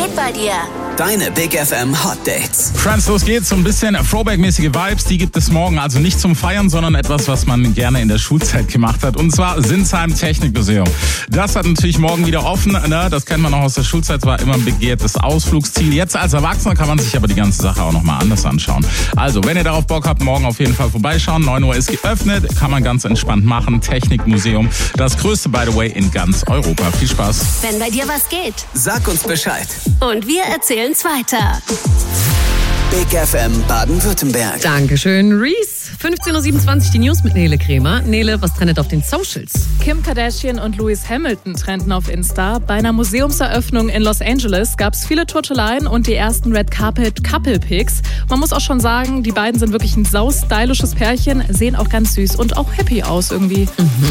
geht bei dir? Deine Big FM Hot Dates. Friends, los geht's. So ein bisschen Throwback-mäßige Vibes, die gibt es morgen. Also nicht zum Feiern, sondern etwas, was man gerne in der Schulzeit gemacht hat. Und zwar Sinsheim Technikmuseum. Das hat natürlich morgen wieder offen. Ne? Das kennt man auch aus der Schulzeit. Es war immer ein begehrtes Ausflugsziel. Jetzt als Erwachsener kann man sich aber die ganze Sache auch nochmal anders anschauen. Also, wenn ihr darauf Bock habt, morgen auf jeden Fall vorbeischauen. 9 Uhr ist geöffnet. Kann man ganz entspannt machen. Technikmuseum. Das größte, by the way, in ganz Europa. Viel Spaß. Wenn bei dir was geht. Sag uns Bescheid. Und wir erzählen's weiter. Big FM Baden-Württemberg. Dankeschön, Reese. 15.27 Uhr die News mit Nele Kremer. Nele, was trendet auf den Socials? Kim Kardashian und Lewis Hamilton trennten auf Insta. Bei einer Museumseröffnung in Los Angeles gab es viele Turteleien und die ersten Red Carpet Couple Pics. Man muss auch schon sagen, die beiden sind wirklich ein saustylisches Pärchen, sehen auch ganz süß und auch happy aus irgendwie.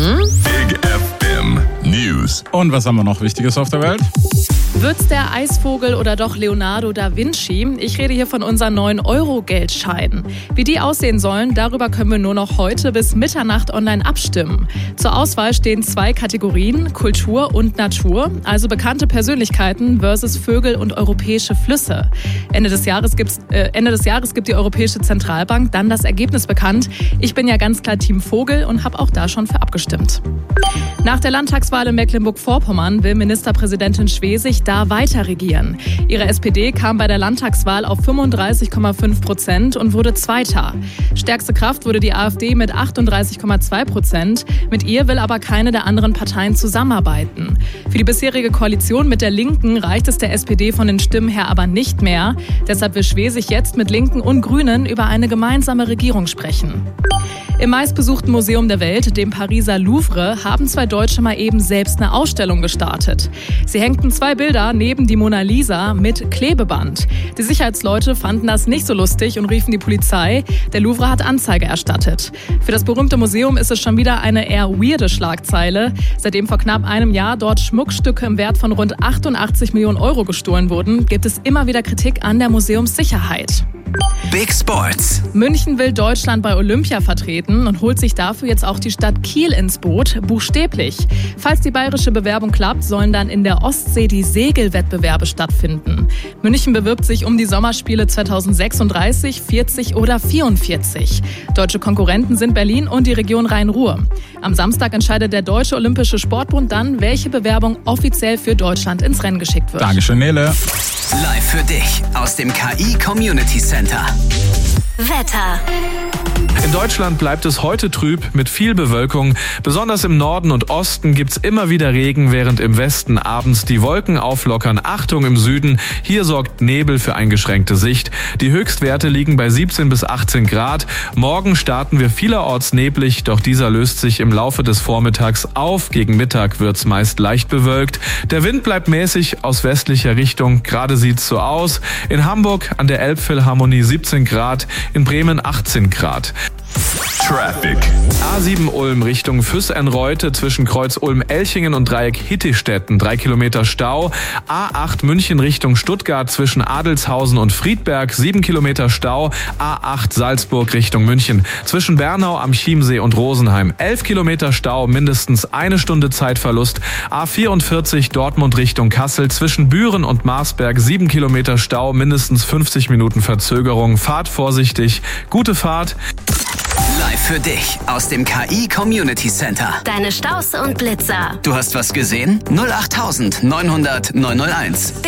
Big FM News. Und was haben wir noch Wichtiges auf der Welt? Wird's der Eisvogel oder doch Leonardo da Vinci? Ich rede hier von unseren 9-Euro-Geldscheinen. Wie die aussehen sollen, darüber können wir nur noch heute bis Mitternacht online abstimmen. Zur Auswahl stehen 2 Kategorien, Kultur und Natur, also bekannte Persönlichkeiten versus Vögel und europäische Flüsse. Ende des Jahres gibt die Europäische Zentralbank dann das Ergebnis bekannt. Ich bin ja ganz klar Team Vogel und habe auch da schon für abgestimmt. Nach der Landtagswahl in Mecklenburg-Vorpommern will Ministerpräsidentin Schwesig da weiter regieren. Ihre SPD kam bei der Landtagswahl auf 35,5% und wurde Zweiter. Stärkste Kraft wurde die AfD mit 38,2%. Mit ihr will aber keine der anderen Parteien zusammenarbeiten. Für die bisherige Koalition mit der Linken reicht es der SPD von den Stimmen her aber nicht mehr. Deshalb will Schwesig jetzt mit Linken und Grünen über eine gemeinsame Regierung sprechen. Im meistbesuchten Museum der Welt, dem Pariser Louvre, haben 2 Deutsche mal eben selbst eine Ausstellung gestartet. Sie hängten 2 Bilder neben die Mona Lisa mit Klebeband. Die Sicherheitsleute fanden das nicht so lustig und riefen die Polizei. Der Louvre hat Anzeige erstattet. Für das berühmte Museum ist es schon wieder eine eher weirde Schlagzeile. Seitdem vor knapp einem Jahr dort Schmuckstücke im Wert von rund 88 Millionen Euro gestohlen wurden, gibt es immer wieder Kritik an der Museumssicherheit. Big Sports. München will Deutschland bei Olympia vertreten und holt sich dafür jetzt auch die Stadt Kiel ins Boot, buchstäblich. Falls die bayerische Bewerbung klappt, sollen dann in der Ostsee die Segelwettbewerbe stattfinden. München bewirbt sich um die Sommerspiele 2036, 40 oder 44. Deutsche Konkurrenten sind Berlin und die Region Rhein-Ruhr. Am Samstag entscheidet der Deutsche Olympische Sportbund dann, welche Bewerbung offiziell für Deutschland ins Rennen geschickt wird. Dankeschön, Nele. Live für dich aus dem KI Community Center. Wetter. In Deutschland bleibt es heute trüb mit viel Bewölkung. Besonders im Norden und Osten gibt's immer wieder Regen, während im Westen abends die Wolken auflockern. Achtung im Süden, hier sorgt Nebel für eingeschränkte Sicht. Die Höchstwerte liegen bei 17 bis 18 Grad. Morgen starten wir vielerorts neblig, doch dieser löst sich im Laufe des Vormittags auf. Gegen Mittag wird's meist leicht bewölkt. Der Wind bleibt mäßig aus westlicher Richtung. Gerade sieht's so aus. In Hamburg an der Elbphilharmonie 17 Grad, in Bremen 18 Grad. Traffic. A7 Ulm Richtung Füßenreute zwischen Kreuz Ulm-Elchingen und Dreieck Hittistetten 3 Kilometer Stau. A8 München Richtung Stuttgart zwischen Adelshausen und Friedberg 7 Kilometer Stau. A8 Salzburg Richtung München zwischen Bernau am Chiemsee und Rosenheim 11 Kilometer Stau, mindestens 1 Stunde Zeitverlust. A44 Dortmund Richtung Kassel zwischen Büren und Marsberg 7 Kilometer Stau, mindestens 50 Minuten Verzögerung. Fahrt vorsichtig, gute Fahrt. Live für dich aus dem KI Community Center. Deine Staus und Blitzer. Du hast was gesehen? 08900 901.